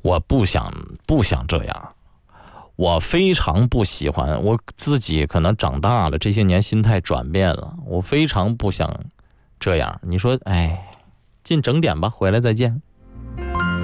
我不想这样，我非常不喜欢，我自己可能长大了，这些年心态转变了，我非常不想这样。你说，哎，进整点吧，回来再见。